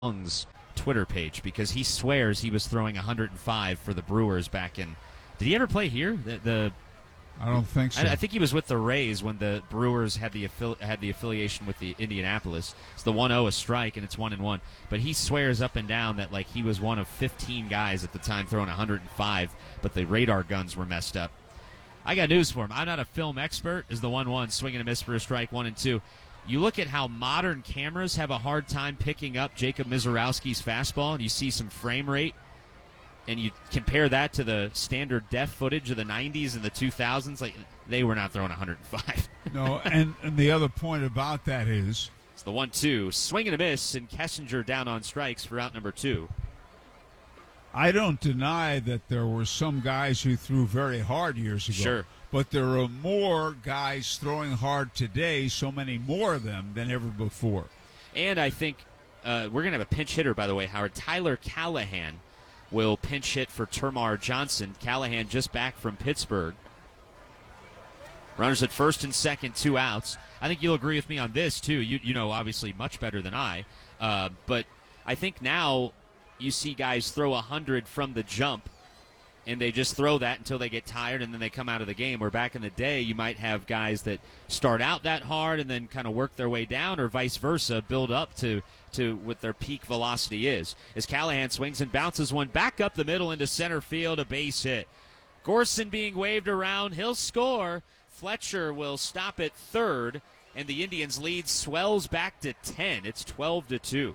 Young's Twitter page because he swears he was throwing 105 for the Brewers back in. Did he ever play here? I don't think so. I think he was with the Rays when the Brewers had the affiliation with the Indianapolis. It's the 1-0 a strike and it's 1-1. But he swears up and down that like he was one of 15 guys at the time throwing 105, but the radar guns were messed up. I got news for him. I'm not a film expert. Is the 1-1 swing and a miss for a strike, 1-2. You look at how modern cameras have a hard time picking up Jacob Mizorowski's fastball, and you see some frame rate, and you compare that to the standard def footage of the 90s and the 2000s, like they were not throwing 105. No, and the other point about that is it's the 1-2, swing and a miss, and Kessinger down on strikes for out number 2. I don't deny that there were some guys who threw very hard years ago. Sure. But there are more guys throwing hard today, so many more of them than ever before. And I think we're going to have a pinch hitter, by the way, Howard. Tyler Callahan will pinch hit for Termar Johnson. Callahan just back from Pittsburgh. Runners at first and second, 2 outs. I think you'll agree with me on this, too. You know, obviously, much better than I. But I think now you see guys throw 100 from the jump, and they just throw that until they get tired, and then they come out of the game. Where back in the day, you might have guys that start out that hard and then kind of work their way down, or vice versa, build up to what their peak velocity is. As Callahan swings and bounces one back up the middle into center field, a base hit. Gorson being waved around. He'll score. Fletcher will stop at third, and the Indians' lead swells back to 10. It's 12-2.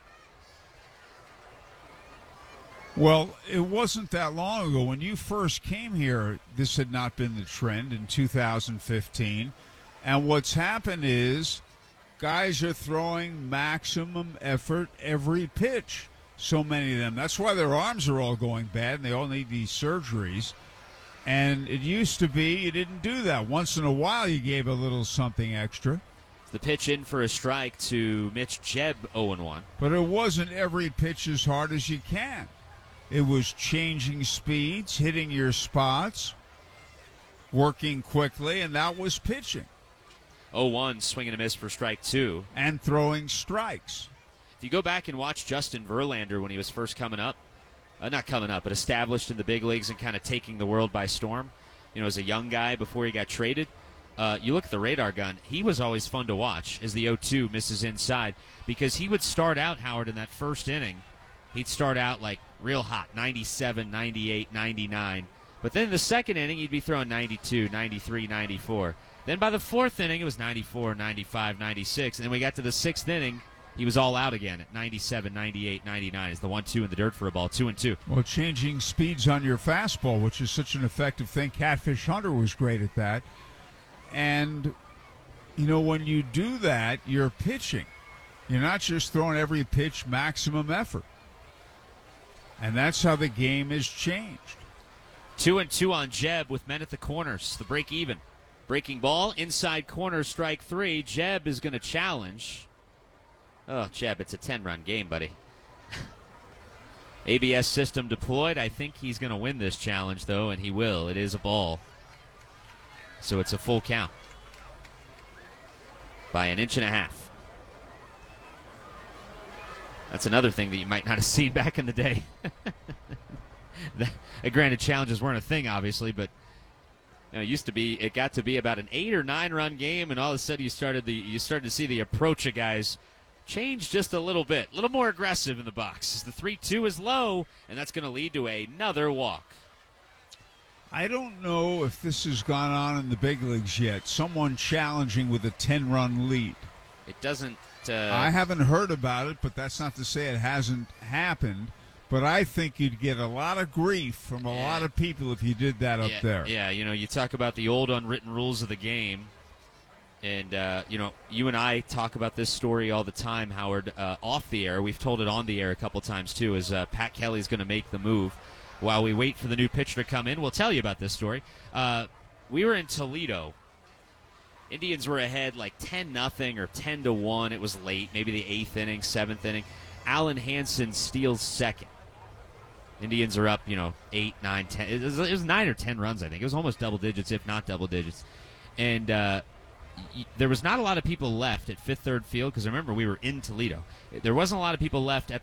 Well, it wasn't that long ago. When you first came here, this had not been the trend in 2015. And what's happened is guys are throwing maximum effort every pitch. So many of them. That's why their arms are all going bad, and they all need these surgeries. And it used to be you didn't do that. Once in a while you gave a little something extra. The pitch in for a strike to Mitch Jebb, 0-1. But it wasn't every pitch as hard as you can. It was changing speeds, hitting your spots, working quickly, and that was pitching. 0-1, swing and a miss for strike 2. And throwing strikes. If you go back and watch Justin Verlander when he was first coming up, not coming up, but established in the big leagues and kind of taking the world by storm, as a young guy before he got traded, you look at the radar gun, he was always fun to watch as the 0-2 misses inside, because he would start out, Howard, in that first inning. He'd start out like real hot, 97, 98, 99. But then in the second inning, he'd be throwing 92, 93, 94. Then by the fourth inning, it was 94, 95, 96. And then we got to the sixth inning, he was all out again at 97, 98, 99. It's the 1-2 in the dirt for a ball, 2-2. Well, changing speeds on your fastball, which is such an effective thing. Catfish Hunter was great at that. And, when you do that, you're pitching. You're not just throwing every pitch maximum effort. And that's how the game has changed. 2-2 on Jebb with men at the corners. The break even. Breaking ball, inside corner, strike 3. Jebb is going to challenge. Oh, Jebb, it's a 10-run game, buddy. ABS system deployed. I think he's going to win this challenge, though, and he will. It is a ball. So it's a full count by an inch and a half. That's another thing that you might not have seen back in the day. Granted, challenges weren't a thing, obviously, but it got to be about an 8 or 9 run game, and all of a sudden you started to see the approach of guys change just a little bit, a little more aggressive in the box. The 3-2 is low, and that's going to lead to another walk. I don't know if this has gone on in the big leagues yet. Someone challenging with a 10-run lead. It doesn't. I haven't heard about it, but that's not to say it hasn't happened. But I think you'd get a lot of grief from a lot of people if you did that up there. Yeah, you talk about the old unwritten rules of the game. And, you and I talk about this story all the time, Howard, off the air. We've told it on the air a couple times, too, as Pat Kelly's going to make the move. While we wait for the new pitcher to come in, we'll tell you about this story. We were in Toledo. Indians were ahead like 10-0 or 10-1. It was late, maybe the 8th inning, 7th inning. Alan Hansen steals second. Indians are up, 8, 9, 10. It was 9 or 10 runs, I think. It was almost double digits, if not double digits. And there was not a lot of people left at Fifth Third Field because remember we were in Toledo. There wasn't a lot of people left at